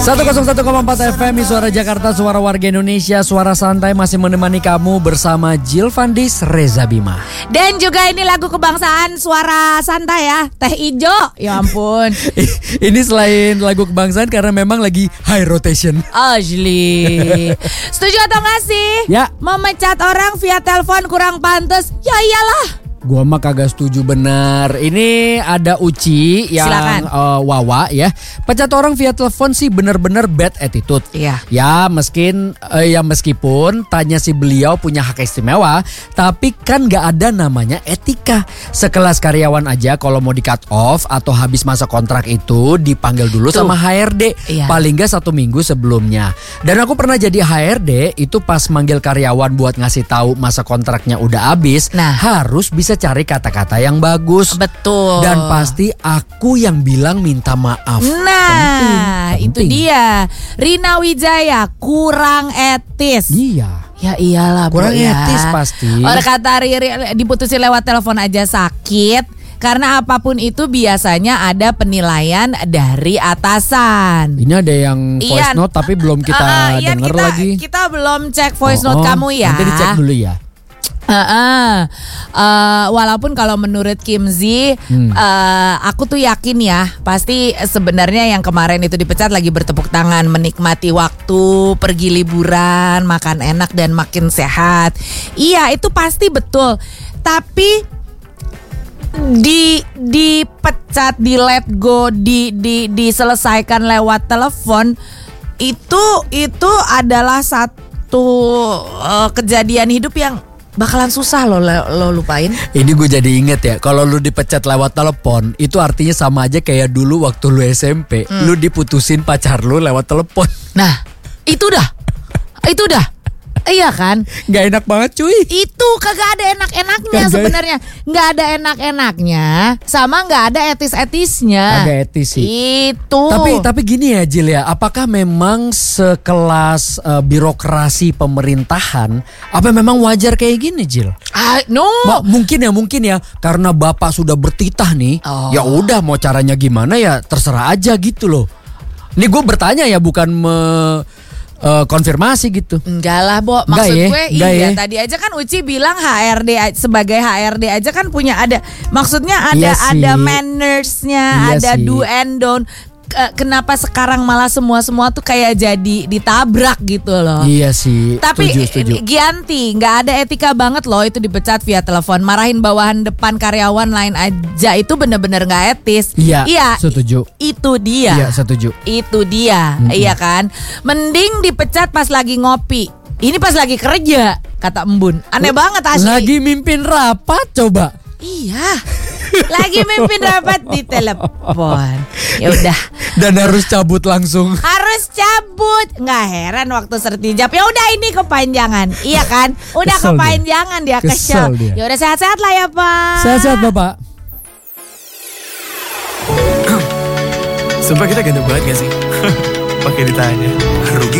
101,4 FM, Suara Jakarta, suara warga Indonesia, suara santai masih menemani kamu bersama Jill Fandis, Reza Bima. Dan juga ini lagu kebangsaan, suara santai ya, Teh Ijo. Ya ampun. Ini selain lagu kebangsaan karena memang lagi high rotation. Asli. Setuju atau gak sih? Ya. Memecat orang via telepon kurang pantas? Ya iyalah. Gua mah kagak setuju bener. Ini ada Uci yang Wawa ya. Pecat orang via telepon sih bener-bener bad attitude. Iya. Ya meskipun tanya si beliau punya hak istimewa, tapi kan gak ada namanya etika. Sekelas karyawan aja kalau mau di cut off atau habis masa kontrak itu dipanggil dulu sama HRD. Iya. Paling gak 1 minggu sebelumnya. Dan aku pernah jadi HRD itu pas manggil karyawan buat ngasih tahu masa kontraknya udah habis. Nah, harus bisa cari kata-kata yang bagus. Betul. Dan pasti aku yang bilang minta maaf. Nah, Penting. itu dia. Rina Wijaya kurang etis. Iya. Ya iyalah Kurang bro ya. etis pasti. Orang kata Riri diputusin lewat telepon aja sakit. Karena apapun itu biasanya ada penilaian dari atasan. Ini ada yang voice note tapi belum kita denger lagi. Kita belum cek voice note kamu ya. Nanti dicek dulu ya. Walaupun kalau menurut Kim Z, aku tuh yakin ya, pasti sebenarnya yang kemarin itu dipecat lagi bertepuk tangan, menikmati waktu, pergi liburan, makan enak dan makin sehat. Iya, itu pasti betul. Tapi dipecat, di let go, diselesaikan lewat telepon, itu adalah satu kejadian hidup yang bakalan susah lo lupain. Ini gue jadi inget ya, kalau lu dipecat lewat telepon itu artinya sama aja kayak dulu waktu lu SMP, lu diputusin pacar lu lewat telepon. Nah, itu dah. Iya kan? Gak enak banget cuy. Itu kagak ada enak-enaknya sebenarnya. Gak ada enak-enaknya, sama gak ada etis-etisnya. Agak etis sih. Itu. Tapi gini ya Jill ya, apakah memang sekelas birokrasi pemerintahan, apa memang wajar kayak gini Jill? No. Mungkin ya karena bapak sudah bertitah nih. Ya udah mau caranya gimana ya terserah aja gitu loh. Ini gue bertanya ya, bukan konfirmasi gitu. Enggak lah Bo, maksud gue iya. Tadi aja kan Uci bilang HRD, sebagai HRD aja kan punya maksudnya ada mannersnya, ada do and don't. Kenapa sekarang malah semua tuh kayak jadi ditabrak gitu loh. Iya sih. Tapi setuju. Gianti nggak ada etika banget loh itu dipecat via telepon, marahin bawahan depan karyawan lain aja, itu bener-bener nggak etis. Iya. Setuju. Itu dia. Iya setuju. Itu dia. Iya kan. Mending dipecat pas lagi ngopi. Ini pas lagi kerja, kata Embun. Aneh banget asli. Lagi mimpin rapat coba. Iya. Lagi mimpin rapat di telepon. Ya udah. Dan harus cabut langsung. Harus cabut. Nggak heran waktu sertijab. Ya udah ini kepanjangan. Iya kan? Udah Kesel kepanjangan dia kesel. Ya udah sehat-sehat lah ya Pak. Sehat-sehat Bapak. Sumpah kita ganteng banget gak sih? Pakai ditanya. Rugi